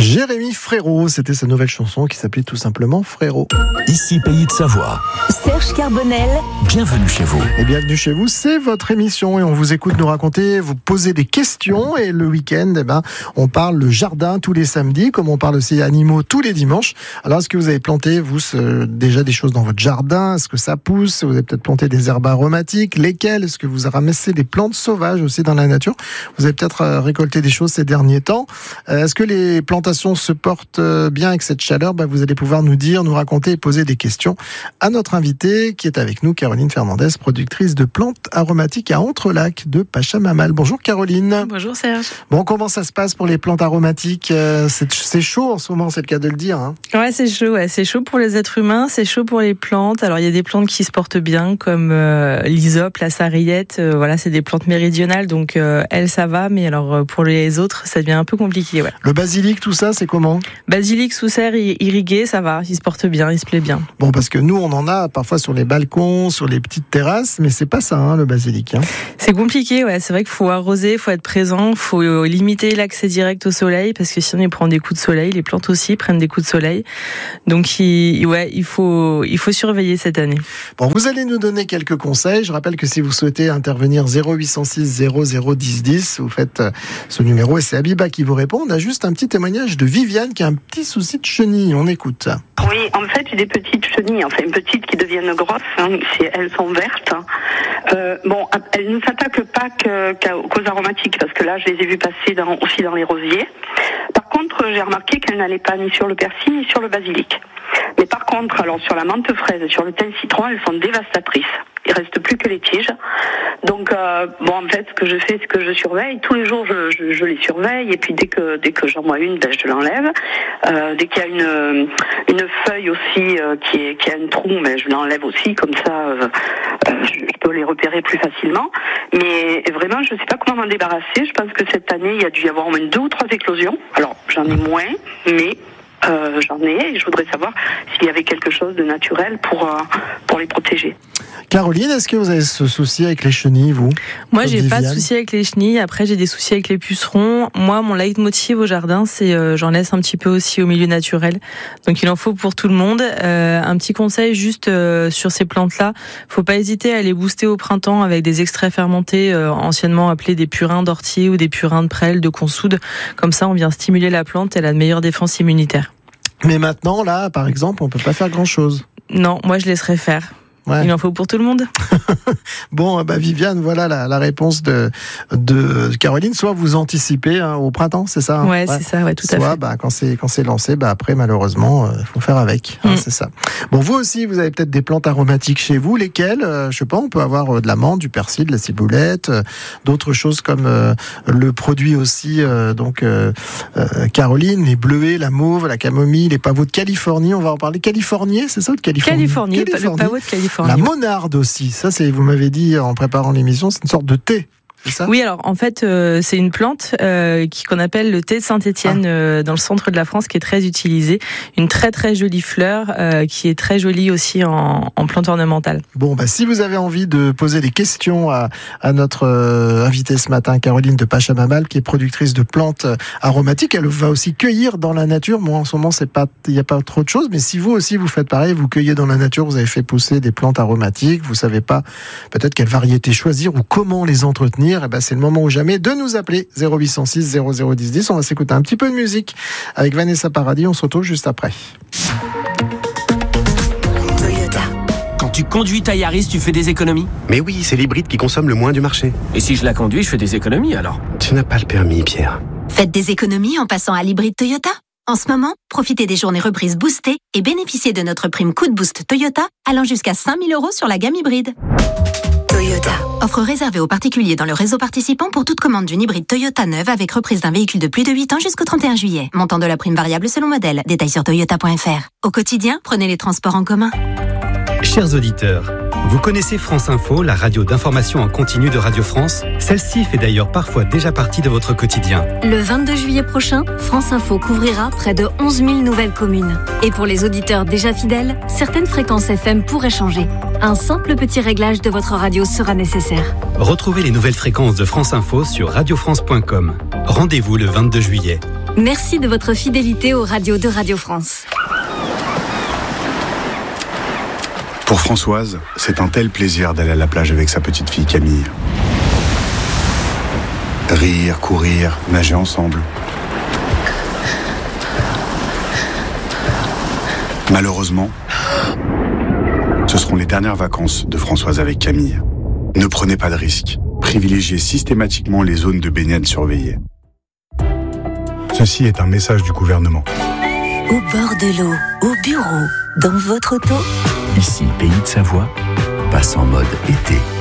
Jérémy Frérot, c'était sa nouvelle chanson qui s'appelait tout simplement Frérot. Ici Pays de Savoie. Serge Carbonel. Bienvenue chez vous. Et bienvenue chez vous, c'est votre émission et on vous écoute nous raconter, vous poser des questions et le week-end, on parle le jardin tous les samedis, comme on parle aussi animaux tous les dimanches. Alors, est-ce que vous avez planté, vous, déjà des choses dans votre jardin? Est-ce que ça pousse? Vous avez peut-être planté des herbes aromatiques? Lesquelles? Est-ce que vous avez ramassé des plantes sauvages aussi dans la nature? Vous avez peut-être récolté des choses ces derniers temps. Est-ce que les plantations se portent bien avec cette chaleur? Vous allez pouvoir nous dire, nous raconter et poser des questions à notre invitée qui est avec nous, Caroline Fernandez, productrice de plantes aromatiques à Entrelacs de Pachamamal. Bonjour Caroline. Bonjour Serge. Bon, comment ça se passe pour les plantes aromatiques? C'est chaud en ce moment, c'est le cas de le dire. Hein. Ouais, c'est chaud. Ouais. C'est chaud pour les êtres humains, c'est chaud pour les plantes. Alors, il y a des plantes qui se portent bien, comme l'hysope, la sarriette. Voilà, c'est des plantes méridionales, donc elles, ça va. Mais alors, pour les autres, ça devient un peu compliqué. Ouais. Le basilic, tout ça, c'est comment? Basilic sous serre irrigué, ça va. Il se porte bien, il se plaît bien. Bon, parce que nous, on en a parfois sur les balcons, sur les petites terrasses, mais c'est pas ça, hein, le basilic. Hein. C'est compliqué, ouais. C'est vrai qu'il faut arroser, il faut être présent, il faut limiter l'accès direct au soleil, parce que sinon, il prend des coups de soleil. Les plantes aussi prennent des coups de soleil. Donc, il faut surveiller cette année. Bon, vous allez nous donner quelques conseils. Je rappelle que si vous souhaitez intervenir 0806 00 10 10, vous faites ce numéro et c'est Abiba qui vous répond. On a juste un petit témoignage de Viviane qui a un petit souci de chenille. On écoute. Oui, en fait, j'ai des petites chenilles, enfin une petite qui deviennent grosses, hein, elles sont vertes. Elles ne s'attaquent pas qu'aux aromatiques, parce que là, je les ai vues passer aussi dans les rosiers. Par contre, j'ai remarqué qu'elles n'allaient pas ni sur le persil, ni sur le basilic. Mais par contre, alors sur la menthe fraise et sur le thym citron, elles sont dévastatrices. Il reste plus que les tiges. Donc, en fait, ce que je fais, c'est que je surveille. Tous les jours, je les surveille. Et puis, dès que j'en vois une, je l'enlève. Dès qu'il y a une feuille aussi qui a un trou, je l'enlève aussi. Comme ça, je peux les repérer plus facilement. Mais vraiment, je ne sais pas comment m'en débarrasser. Je pense que cette année, il y a dû y avoir au moins 2 ou 3 éclosions. Alors, j'en ai moins, mais j'en ai. Et je voudrais savoir s'il y avait quelque chose de naturel pour les protéger. Caroline, est-ce que vous avez ce souci avec les chenilles, vous? Moi, j'ai pas de souci avec les chenilles. Après, j'ai des soucis avec les pucerons. Moi, mon leitmotiv au jardin, c'est j'en laisse un petit peu aussi au milieu naturel. Donc, il en faut pour tout le monde. Un petit conseil juste sur ces plantes-là. Faut pas hésiter à les booster au printemps avec des extraits fermentés, anciennement appelés des purins d'ortie ou des purins de prêle, de consoude. Comme ça, on vient stimuler la plante. Elle a de meilleures défenses immunitaires. Mais maintenant, là, par exemple, on peut pas faire grand-chose. Non, moi, je laisserai faire. Ouais. Il en faut pour tout le monde. Bon, Viviane, voilà la réponse de Caroline. Soit vous anticipez au printemps, c'est ça? Ouais, c'est ça, ouais, tout à fait. Soit quand c'est lancé, après, malheureusement, il faut faire avec. C'est ça. Bon, vous aussi, vous avez peut-être des plantes aromatiques chez vous. Lesquelles? Je sais pas, on peut avoir de la menthe, du persil, de la ciboulette, d'autres choses comme le produit aussi, Caroline, les bleuets, la mauve, la camomille, les pavots de Californie. On va en parler. Californier, c'est ça, de Californie? Californie, le pavot de Californie. La monarde aussi, ça vous m'avez dit en préparant l'émission, c'est une sorte de thé. C'est ça? Oui, alors en fait, c'est une plante qu'on appelle le thé de Saint-Étienne dans le centre de la France, qui est très utilisée. Une très très jolie fleur qui est très jolie aussi en plante ornementale. Bon, si vous avez envie de poser des questions à notre invitée ce matin, Caroline de Pachamamal, qui est productrice de plantes aromatiques, elle va aussi cueillir dans la nature. Moi, en ce moment, il n'y a pas trop de choses, mais si vous aussi vous faites pareil, vous cueillez dans la nature, vous avez fait pousser des plantes aromatiques, vous savez pas peut-être quelle variété choisir ou comment les entretenir. C'est le moment ou jamais de nous appeler 0806 00 10 10. On va s'écouter un petit peu de musique avec Vanessa Paradis. On se retrouve juste après. Quand tu conduis ta Yaris, tu fais des économies? Mais oui, c'est l'hybride qui consomme le moins du marché. Et si je la conduis, je fais des économies alors? Tu n'as pas le permis, Pierre. Faites des économies en passant à l'hybride Toyota. En ce moment, profitez des journées reprises boostées et bénéficiez de notre prime Coup de Boost Toyota allant jusqu'à 5 000 € sur la gamme hybride. Toyota. Offre réservée aux particuliers dans le réseau participant pour toute commande d'une hybride Toyota neuve avec reprise d'un véhicule de plus de 8 ans jusqu'au 31 juillet. Montant de la prime variable selon modèle. Détails sur toyota.fr. Au quotidien, prenez les transports en commun. Chers auditeurs, vous connaissez France Info, la radio d'information en continu de Radio France? Celle-ci fait d'ailleurs parfois déjà partie de votre quotidien. Le 22 juillet prochain, France Info couvrira près de 11 000 nouvelles communes. Et pour les auditeurs déjà fidèles, certaines fréquences FM pourraient changer. Un simple petit réglage de votre radio sera nécessaire. Retrouvez les nouvelles fréquences de France Info sur radiofrance.com. Rendez-vous le 22 juillet. Merci de votre fidélité aux radios de Radio France. Pour Françoise, c'est un tel plaisir d'aller à la plage avec sa petite fille Camille. Rire, courir, nager ensemble. Malheureusement, ce seront les dernières vacances de Françoise avec Camille. Ne prenez pas de risques. Privilégiez systématiquement les zones de baignade surveillées. Ceci est un message du gouvernement. Au bord de l'eau, au bureau, dans votre auto. Ici, Pays de Savoie, passe en mode été.